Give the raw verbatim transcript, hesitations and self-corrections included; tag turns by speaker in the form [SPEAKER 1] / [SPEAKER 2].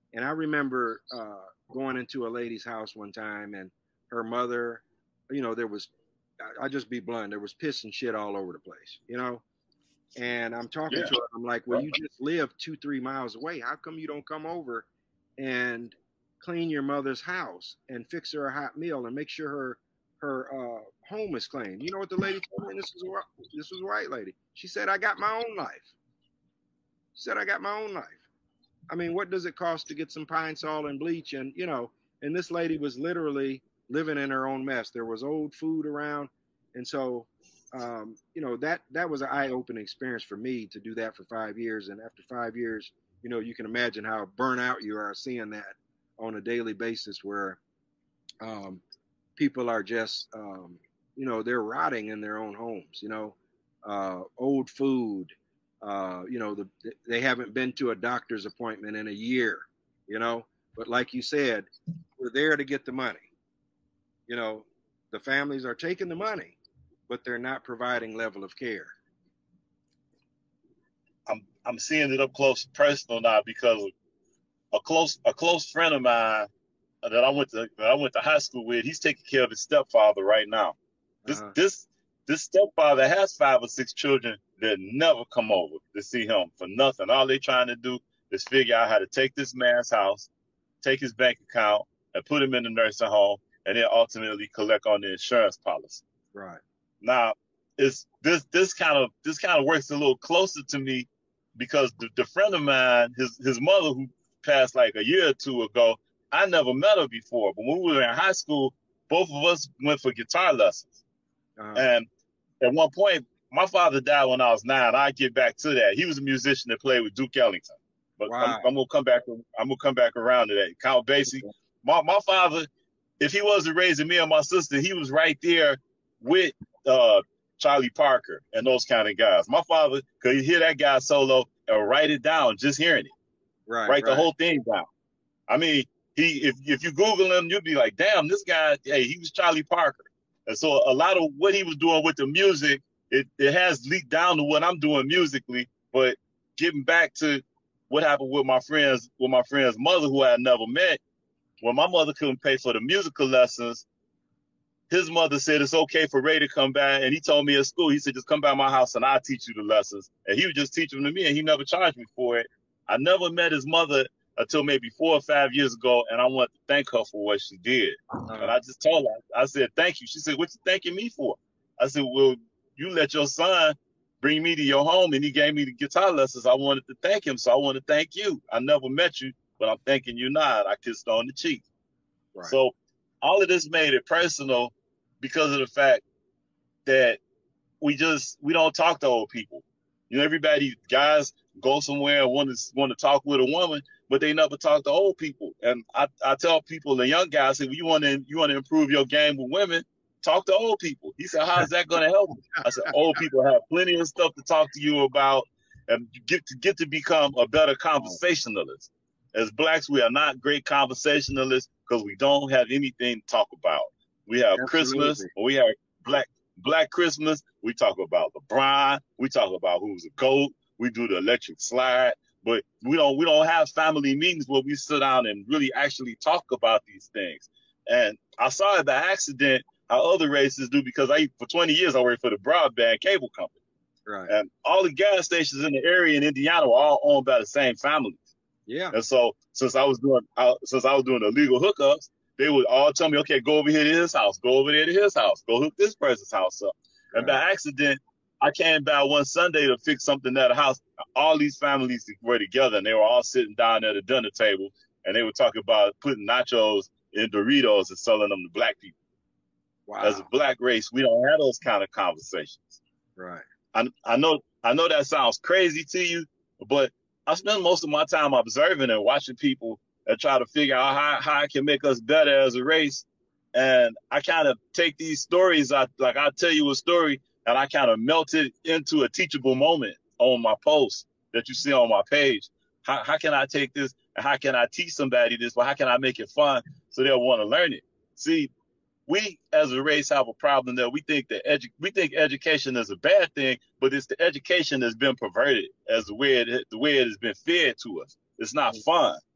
[SPEAKER 1] And I remember uh, going into a lady's house one time, and her mother, you know, there was, I, I just be blunt, there was piss and shit all over the place, you know. And I'm talking
[SPEAKER 2] Yeah.
[SPEAKER 1] to her. I'm like, well, you just live two, three miles away. How come you don't come over and clean your mother's house and fix her a hot meal and make sure her her uh, home is clean? You know what the lady told me? And this was a, this was a white lady. She said, I got my own life. She said, I got my own life. I mean, what does it cost to get some pine sol and bleach? And, you know, and this lady was literally living in her own mess. There was old food around. And so, um, you know, that, that was an eye-opening experience for me to do that for five years. And after five years, you know, you can imagine how burnout you are seeing that on a daily basis where um, people are just, um, you know, they're rotting in their own homes, you know, uh, old food, uh, you know, the, they haven't been to a doctor's appointment in a year, you know, but like you said, we're there to get the money. You know, the families are taking the money, but they're not providing level of care.
[SPEAKER 2] I'm I'm seeing it up close and personal now because a close a close friend of mine that I went to that I went to high school with, he's taking care of his stepfather right now. This
[SPEAKER 1] Uh-huh.
[SPEAKER 2] this this stepfather has five or six children that never come over to see him for nothing. All they trying to do is figure out how to take this man's house, take his bank account, and put him in the nursing home, and then ultimately collect on the insurance policy.
[SPEAKER 1] Right.
[SPEAKER 2] Now, it's this this kind of this kind of works a little closer to me because the, the friend of mine, his his mother who passed like a year or two ago, I never met her before. But when we were in high school, both of us went for guitar lessons.
[SPEAKER 1] Uh-huh.
[SPEAKER 2] And at one point, my father died when I was nine. I get back to that. He was a musician that played with Duke Ellington. But
[SPEAKER 1] Wow.
[SPEAKER 2] I'm, I'm gonna come back. I'm gonna come back around to that. Count Basie. My my father, if he wasn't raising me and my sister, he was right there with uh, Charlie Parker and those kind of guys. My father could hear that guy solo and write it down, just hearing it.
[SPEAKER 1] Right.
[SPEAKER 2] Write
[SPEAKER 1] right.
[SPEAKER 2] the whole thing down. I mean, he if if you Google him, you'll be like, damn, this guy, hey, he was Charlie Parker. And so a lot of what he was doing with the music, it, it has leaked down to what I'm doing musically. But getting back to what happened with my friends, with my friend's mother, who I had never met, when my mother couldn't pay for the musical lessons, his mother said it's okay for Ray to come back. And he told me at school, he said, just come by my house and I'll teach you the lessons. And he would just teach them to me, and he never charged me for it. I never met his mother until maybe four or five years ago, and I wanted to thank her for what she did. Uh-huh. And I just told her, I said, thank you. She said, what you thanking me for? I said, well, you let your son bring me to your home, and he gave me the guitar lessons. I wanted to thank him, so I want to thank you. I never met you, but I'm thanking you now. I kissed her on the cheek. Right. So all of this made it personal because of the fact that we just, we don't talk to old people. You know, everybody, guys go somewhere and want to want to talk with a woman, but they never talk to old people. And I, I tell people, the young guys, say, well, you want to you want to improve your game with women, talk to old people. He said, how's that going to help me? I said, old people have plenty of stuff to talk to you about, and you get to get to become a better conversationalist. As blacks, we are not great conversationalists because we don't have anything to talk about. We have Absolutely. Christmas, or we have black Black Christmas. We talk about LeBron. We talk about who's a GOAT. We do the electric slide, but we don't we don't have family meetings where we sit down and really actually talk about these things. And I saw it by accident how other races do, because I for twenty years I worked for the broadband cable company.
[SPEAKER 1] Right.
[SPEAKER 2] And all the gas stations in the area in Indiana were all owned by the same families.
[SPEAKER 1] Yeah.
[SPEAKER 2] And so since I was doing uh, since I was doing illegal hookups, they would all tell me, okay, go over here to his house, go over there to his house, go hook this person's house up. Right. And by accident, I came by one Sunday to fix something at a house. All these families were together, and they were all sitting down at a dinner table, and they were talking about putting nachos in Doritos and selling them to black people.
[SPEAKER 1] Wow.
[SPEAKER 2] As a black race, we don't have those kind of conversations.
[SPEAKER 1] Right.
[SPEAKER 2] I, I know I know that sounds crazy to you, but I spend most of my time observing and watching people and try to figure out how, how I can make us better as a race. And I kind of take these stories, I, like I'll tell you a story, and I kind of melt it into a teachable moment on my post that you see on my page. How, how can I take this and how can I teach somebody this? But how can I make it fun so they'll want to learn it? See, we as a race have a problem that we think that edu- we think education is a bad thing, but it's the education that's been perverted as the way it the way it has been fed to us. It's not fun.